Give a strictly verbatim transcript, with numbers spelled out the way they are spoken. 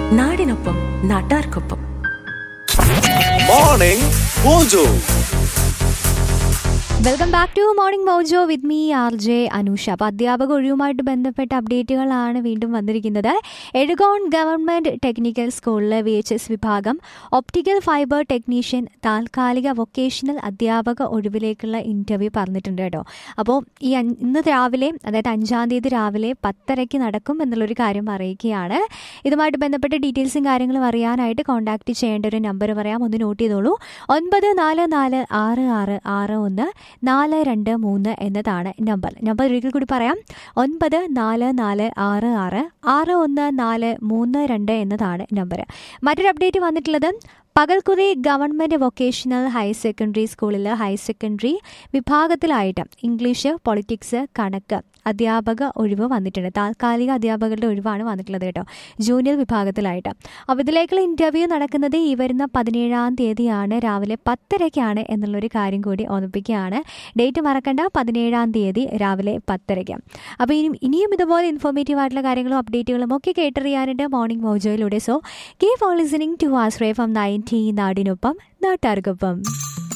നാടിനൊപ്പം നാട്ടാർക്കൊപ്പം. Morning mojo. Welcome back to morning mojo with me R J Anusha. അപ്പോൾ അധ്യാപക ഒഴിവുമായിട്ട് ബന്ധപ്പെട്ട അപ്ഡേറ്റുകളാണ് വീണ്ടും വന്നിരിക്കുന്നത്. എഴുകോൺ ഗവൺമെൻറ് ടെക്നിക്കൽ സ്കൂളിലെ വി എച്ച് എസ് വിഭാഗം ഒപ്റ്റിക്കൽ ഫൈബർ ടെക്നീഷ്യൻ താൽക്കാലിക വൊക്കേഷണൽ അധ്യാപക ഒഴിവിലേക്കുള്ള ഇൻ്റർവ്യൂ പറഞ്ഞിട്ടുണ്ട് കേട്ടോ. അപ്പോൾ ഈ ഇന്ന് രാവിലെ, അതായത് അഞ്ചാം തീയതി രാവിലെ പത്തരയ്ക്ക് നടക്കും എന്നുള്ളൊരു കാര്യം അറിയിക്കുകയാണ്. ഇതുമായിട്ട് ബന്ധപ്പെട്ട ഡീറ്റെയിൽസും കാര്യങ്ങളും അറിയാനായിട്ട് കോൺടാക്റ്റ് ചെയ്യേണ്ട ഒരു നമ്പർ പറയാം, ഒന്ന് നോട്ട് ചെയ്തോളൂ. ഒൻപത് നാല് നാല് ആറ് ആറ് ആറ് ഒന്ന് നാല് രണ്ട് മൂന്ന് എന്നതാണ് നമ്പർ. നമ്പർ ഒരിക്കൽ കൂടി പറയാം, ഒൻപത് നാല് നാല് ആറ് ആറ് ആറ് ഒന്ന് നാല് മൂന്ന് രണ്ട് എന്നതാണ് നമ്പർ. മറ്റൊരു അപ്ഡേറ്റ് വന്നിട്ടുള്ളത് Pakalkuri government vocational higher secondary സ്കൂളിൽ ഹയർ സെക്കൻഡറി വിഭാഗത്തിലായിട്ട് ഇംഗ്ലീഷ്, പൊളിറ്റിക്സ്, കണക്ക് അധ്യാപക ഒഴിവ് വന്നിട്ടുണ്ട്. താൽക്കാലിക അധ്യാപകരുടെ ഒഴിവാണ് വന്നിട്ടുള്ളത് കേട്ടോ, ജൂനിയർ വിഭാഗത്തിലായിട്ട്. അപ്പോൾ ഇതിലേക്കുള്ള ഇൻ്റർവ്യൂ നടക്കുന്നത് ഈ വരുന്ന പതിനേഴാം തീയതിയാണ്, രാവിലെ പത്തരയ്ക്കാണ് എന്നുള്ളൊരു കാര്യം കൂടി ഓർമ്മിപ്പിക്കുകയാണ്. ഡേറ്റ് മറക്കണ്ട, പതിനേഴാം തീയതി രാവിലെ പത്തരയ്ക്ക്. അപ്പോൾ ഇനി ഇനിയും ഇതുപോലെ ഇൻഫോർമേറ്റീവ് ആയിട്ടുള്ള കാര്യങ്ങളും അപ്ഡേറ്റുകളും ഒക്കെ കേട്ടറിയാനുണ്ട് morning മോജോയിലൂടെ. So keep on listening to Ashraya from ninety നാടിനൊപ്പം നാട്ടാർക്കൊപ്പം.